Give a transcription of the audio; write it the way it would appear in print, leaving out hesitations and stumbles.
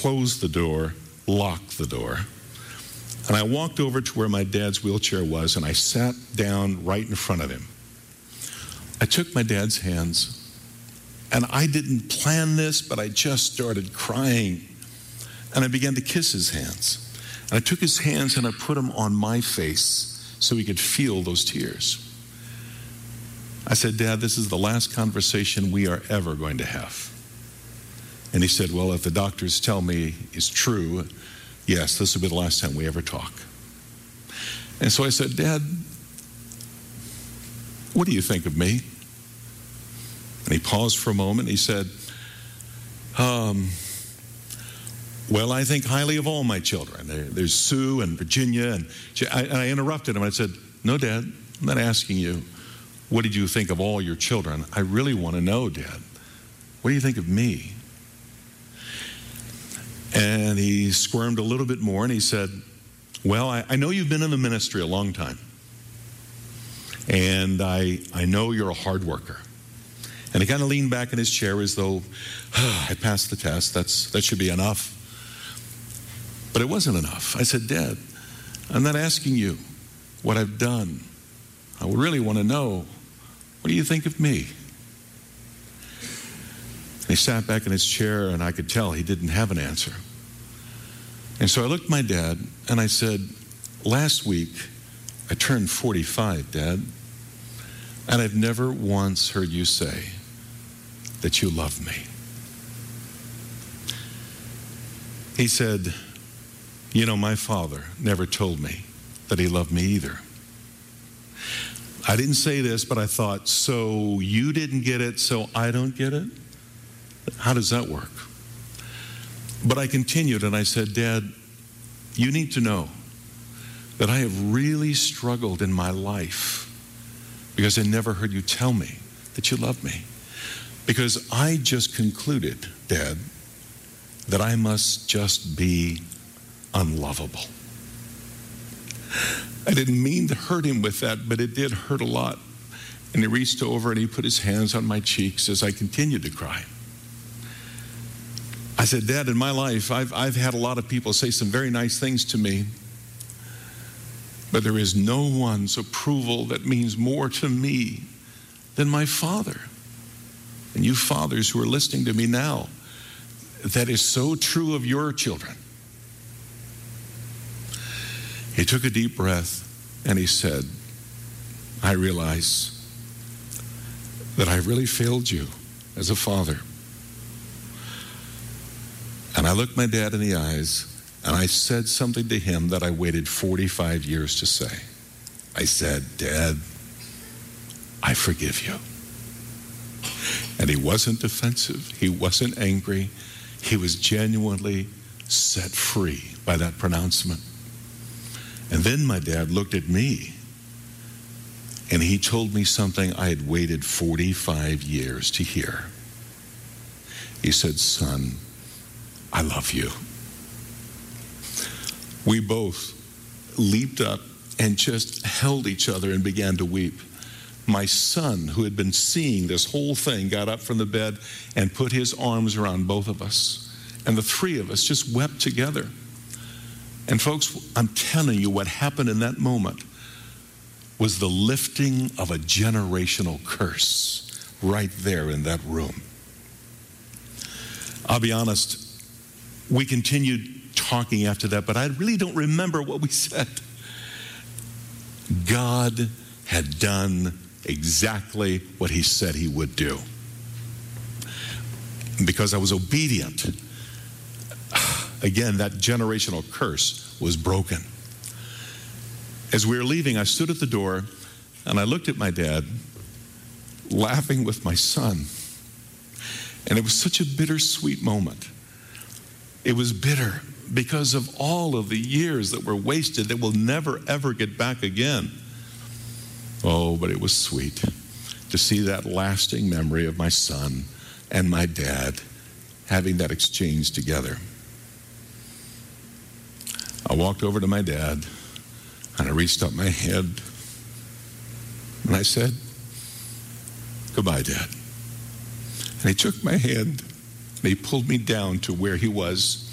closed the door, locked the door. And I walked over to where my dad's wheelchair was, and I sat down right in front of him. I took my dad's hands, and I didn't plan this, but I just started crying. And I began to kiss his hands. And I took his hands and I put them on my face so he could feel those tears. I said, Dad, this is the last conversation we are ever going to have. And he said, well, if the doctors tell me it's true, yes, this will be the last time we ever talk. And so I said, Dad, what do you think of me? And he paused for a moment. He said, well, I think highly of all my children. There's Sue and Virginia. And I interrupted him. I said, no, Dad, I'm not asking you, what did you think of all your children? I really want to know, Dad. What do you think of me? And he squirmed a little bit more, and he said, well, I know you've been in the ministry a long time. And I know you're a hard worker. And he kind of leaned back in his chair as though, I passed the test. That should be enough. But it wasn't enough. I said, Dad, I'm not asking you what I've done. I would really want to know, what do you think of me? And he sat back in his chair, and I could tell he didn't have an answer. And so I looked at my dad, and I said, last week, I turned 45, Dad, and I've never once heard you say that you love me. He said, you know, my father never told me that he loved me either. I didn't say this, but I thought, so you didn't get it, so I don't get it? How does that work? But I continued and I said, Dad, you need to know that I have really struggled in my life because I never heard you tell me that you love me. Because I just concluded, Dad, that I must just be unlovable. I didn't mean to hurt him with that, but it did hurt a lot. And he reached over and he put his hands on my cheeks as I continued to cry. I said, Dad, in my life, I've had a lot of people say some very nice things to me, but there is no one's approval that means more to me than my father. And you fathers who are listening to me now, that is so true of your children. He took a deep breath and he said, I realize that I really failed you as a father. And I looked my dad in the eyes and I said something to him that I waited 45 years to say. I said, Dad, I forgive you. And he wasn't defensive. He wasn't angry. He was genuinely set free by that pronouncement. And then my dad looked at me and he told me something I had waited 45 years to hear. He said, son, I love you. We both leaped up and just held each other and began to weep. My son, who had been seeing this whole thing, got up from the bed and put his arms around both of us. And the three of us just wept together. And folks, I'm telling you, what happened in that moment was the lifting of a generational curse right there in that room. I'll be honest, we continued talking after that, but I really don't remember what we said. God had done exactly what he said he would do. Because I was obedient, again, that generational curse was broken. As we were leaving, I stood at the door and I looked at my dad, laughing with my son. And it was such a bittersweet moment. It was bitter because of all of the years that were wasted that will never, ever get back again. Oh, but it was sweet to see that lasting memory of my son and my dad having that exchange together. I walked over to my dad and I reached up my hand and I said, goodbye, Dad. And he took my hand and he pulled me down to where he was